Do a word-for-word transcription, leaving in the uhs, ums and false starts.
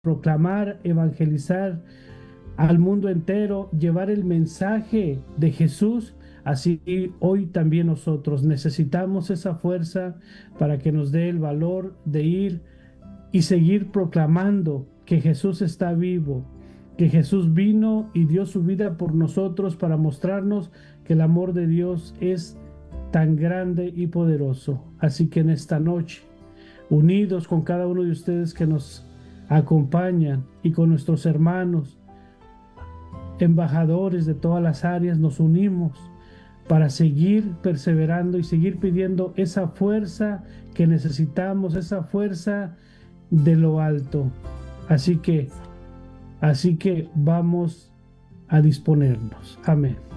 proclamar, evangelizar al mundo entero, llevar el mensaje de Jesús. Así hoy también nosotros necesitamos esa fuerza para que nos dé el valor de ir y seguir proclamando que Jesús está vivo, que Jesús vino y dio su vida por nosotros para mostrarnos que el amor de Dios es tan grande y poderoso. Así que en esta noche, unidos con cada uno de ustedes que nos acompañan y con nuestros hermanos, embajadores de todas las áreas, nos unimos para seguir perseverando y seguir pidiendo esa fuerza que necesitamos, esa fuerza de lo alto. Así que, así que vamos a disponernos. Amén.